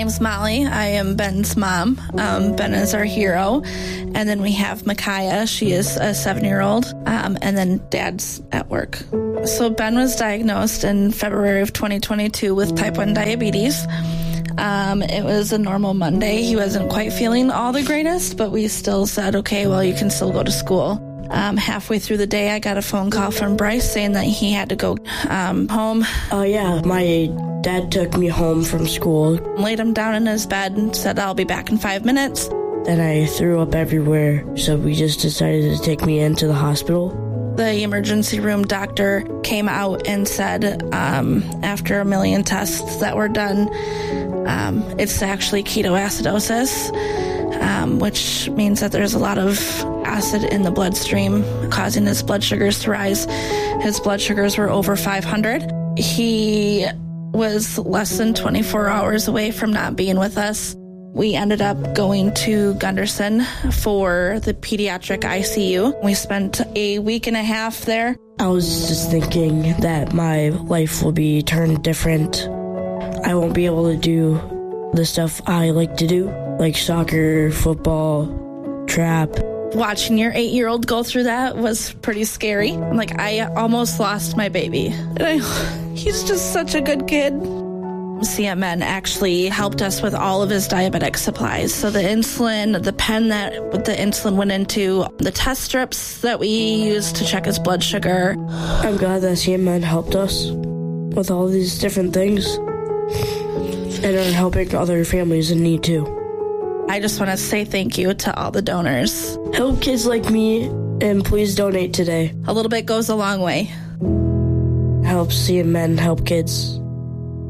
My name's Molly. I am Ben's mom. Ben is our hero. And then we have Micaiah. She is a 7-year-old. And then Dad's at work. So Ben was diagnosed in February of 2022 with type 1 diabetes. It was a normal Monday. He wasn't quite feeling all the greatest, but we still said, okay, well, you can still go to school. Halfway through the day, I got a phone call from Bryce saying that he had to go home. Oh, yeah. My dad took me home from school. Laid him down in his bed and said, I'll be back in 5 minutes. Then I threw up everywhere, so we just decided to take me into the hospital. The emergency room doctor came out and said, after a million tests that were done, it's actually ketoacidosis, which means that there's a lot of acid in the bloodstream causing his blood sugars to rise. His blood sugars were over 500. He was less than 24 hours away from not being with us. We ended up going to Gunderson for the pediatric ICU. We spent a week and a half there. I was just thinking that my life will be turned different. I won't be able to do the stuff I like to do, like soccer, football, trap. Watching your 8-year-old go through that was pretty scary. Like, I almost lost my baby. He's just such a good kid. CMN actually helped us with all of his diabetic supplies. So the insulin, the pen that the insulin went into, the test strips that we used to check his blood sugar. I'm glad that CMN helped us with all these different things and are helping other families in need too. I just want to say thank you to all the donors. Help kids like me, and please donate today. A little bit goes a long way. Help CMN help kids.